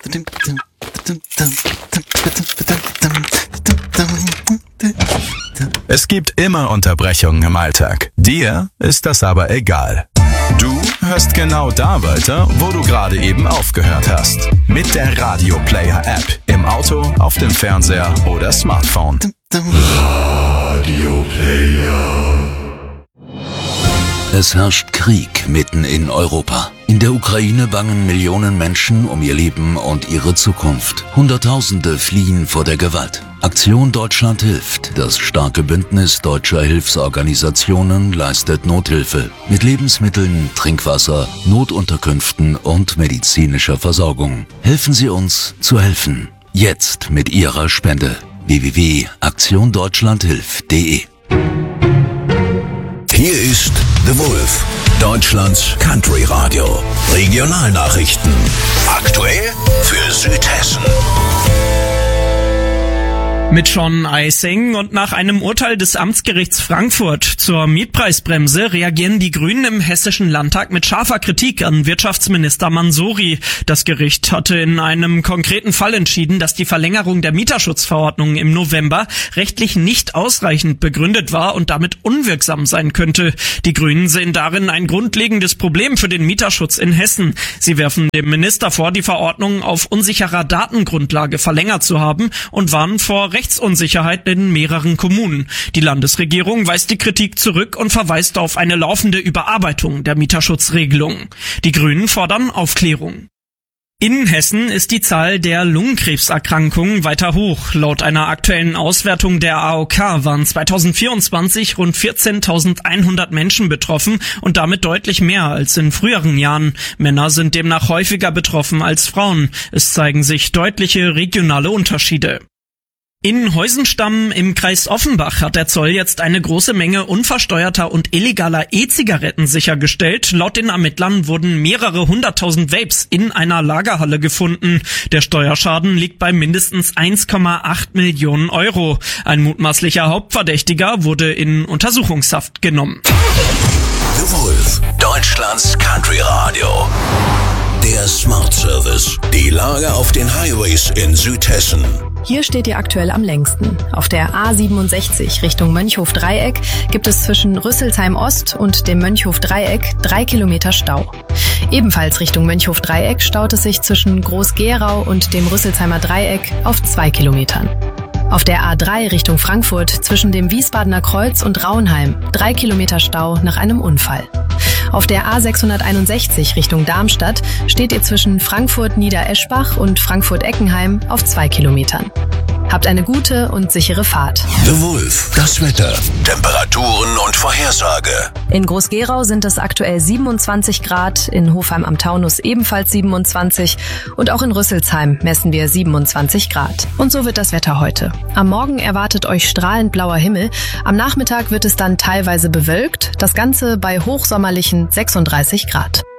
Es gibt immer Unterbrechungen im Alltag. Dir ist das aber egal. Du hörst genau da weiter, wo du gerade eben aufgehört hast. Mit der Radio Player App. Im Auto, auf dem Fernseher oder Smartphone. Radio Player. Es herrscht Krieg mitten in Europa. In der Ukraine bangen Millionen Menschen um ihr Leben und ihre Zukunft. Hunderttausende fliehen vor der Gewalt. Aktion Deutschland hilft. Das starke Bündnis deutscher Hilfsorganisationen leistet Nothilfe mit Lebensmitteln, Trinkwasser, Notunterkünften und medizinischer Versorgung. Helfen Sie uns zu helfen. Jetzt mit Ihrer Spende. www.aktiondeutschlandhilft.de. Hier ist The Wolf, Deutschlands Country Radio. Regionalnachrichten. Aktuell für Südhessen. Mit Sean Eising und nach einem Urteil des Amtsgerichts Frankfurt zur Mietpreisbremse reagieren die Grünen im Hessischen Landtag mit scharfer Kritik an Wirtschaftsminister Mansouri. Das Gericht hatte in einem konkreten Fall entschieden, dass die Verlängerung der Mieterschutzverordnung im November rechtlich nicht ausreichend begründet war und damit unwirksam sein könnte. Die Grünen sehen darin ein grundlegendes Problem für den Mieterschutz in Hessen. Sie werfen dem Minister vor, die Verordnung auf unsicherer Datengrundlage verlängert zu haben und warnen vor Rechtsunsicherheit in mehreren Kommunen. Die Landesregierung weist die Kritik zurück und verweist auf eine laufende Überarbeitung der Mieterschutzregelung. Die Grünen fordern Aufklärung. In Hessen ist die Zahl der Lungenkrebserkrankungen weiter hoch. Laut einer aktuellen Auswertung der AOK waren 2024 rund 14.100 Menschen betroffen und damit deutlich mehr als in früheren Jahren. Männer sind demnach häufiger betroffen als Frauen. Es zeigen sich deutliche regionale Unterschiede. In Heusenstamm im Kreis Offenbach hat der Zoll jetzt eine große Menge unversteuerter und illegaler E-Zigaretten sichergestellt. Laut den Ermittlern wurden mehrere 100.000 Vapes in einer Lagerhalle gefunden. Der Steuerschaden liegt bei mindestens 1,8 Millionen Euro. Ein mutmaßlicher Hauptverdächtiger wurde in Untersuchungshaft genommen. The Wolf, Deutschlands Country Radio. Der Smart Service. Die Lage auf den Highways in Südhessen. Hier steht ihr aktuell am längsten. Auf der A67 Richtung Mönchhof-Dreieck gibt es zwischen Rüsselsheim Ost und dem Mönchhof-Dreieck 3 Kilometer Stau. Ebenfalls Richtung Mönchhof-Dreieck staut es sich zwischen Groß-Gerau und dem Rüsselsheimer Dreieck auf 2 Kilometern. Auf der A3 Richtung Frankfurt zwischen dem Wiesbadener Kreuz und Raunheim 3 Kilometer Stau nach einem Unfall. Auf der A661 Richtung Darmstadt steht ihr zwischen Frankfurt-Niedereschbach und Frankfurt-Eckenheim auf 2 Kilometern. Habt eine gute und sichere Fahrt. The Wolf, das Wetter, Temperaturen und Vorhersage. In Groß-Gerau sind es aktuell 27 Grad, in Hofheim am Taunus ebenfalls 27 und auch in Rüsselsheim messen wir 27 Grad. Und so wird das Wetter heute. Am Morgen erwartet euch strahlend blauer Himmel, am Nachmittag wird es dann teilweise bewölkt, das Ganze bei hochsommerlichen 36 Grad.